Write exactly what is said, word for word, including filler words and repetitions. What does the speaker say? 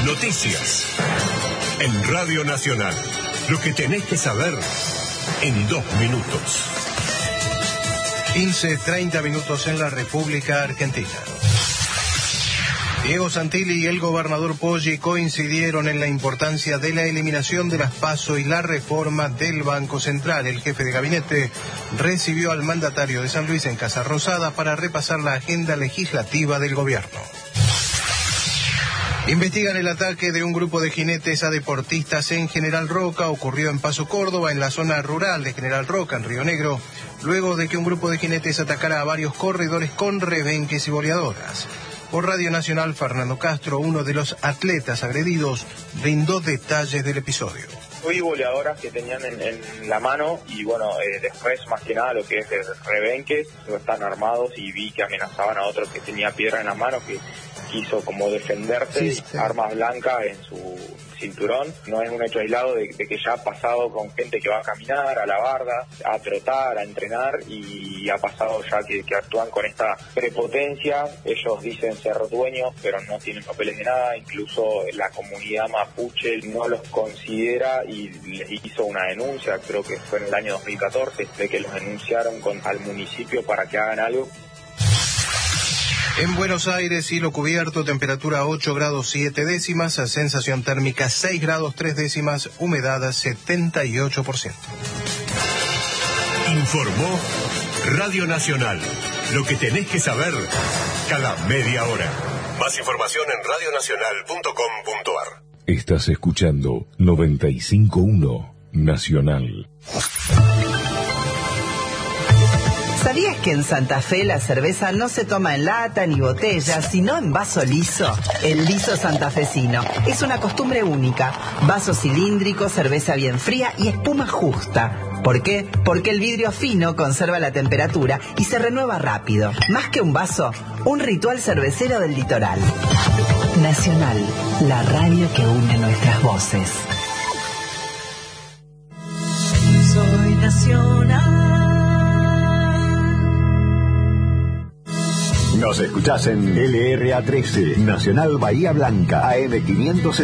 Noticias. En Radio Nacional. Lo que tenés que saber en dos minutos. quince, treinta minutos en la República Argentina. Diego Santilli y el gobernador Poggi coincidieron en la importancia de la eliminación de las PASO y la reforma del Banco Central. El jefe de gabinete recibió al mandatario de San Luis en Casa Rosada para repasar la agenda legislativa del gobierno. Investigan el ataque de un grupo de jinetes a deportistas en General Roca. Ocurrió en Paso Córdoba, en la zona rural de General Roca, en Río Negro, luego de que un grupo de jinetes atacara a varios corredores con rebenques y boleadoras. Por Radio Nacional, Fernando Castro, uno de los atletas agredidos, brindó detalles del episodio. Vi boleadoras que tenían en, en la mano y bueno, eh, después más que nada lo que es el rebenque, están armados y vi que amenazaban a otro que tenía piedra en la mano, que quiso como defenderse, sí, sí. Armas blancas en su cinturón. No es un hecho aislado de, de que ya ha pasado con gente que va a caminar, a la barda, a trotar, a entrenar, y ha pasado ya que, que actúan con esta prepotencia. Ellos dicen ser dueños, pero no tienen papeles de nada. Incluso la comunidad mapuche no los considera y les hizo una denuncia, creo que fue en el año dos mil catorce, de que los denunciaron con, al municipio para que hagan algo. En Buenos Aires, cielo cubierto, temperatura ocho grados siete décimas, sensación térmica seis grados tres décimas, humedad setenta y ocho por ciento. Informó Radio Nacional. Lo que tenés que saber cada media hora. Más información en radio nacional punto com punto a r. Estás escuchando noventa y cinco punto uno Nacional. ¿Sabías que en Santa Fe la cerveza no se toma en lata ni botella, sino en vaso liso? El liso santafesino es una costumbre única. Vaso cilíndrico, cerveza bien fría y espuma justa. ¿Por qué? Porque el vidrio fino conserva la temperatura y se renueva rápido. Más que un vaso, un ritual cervecero del litoral. Nacional, la radio que une nuestras voces. Soy Nacional. Nos escuchás en L R A trece, Nacional Bahía Blanca, A M quinientos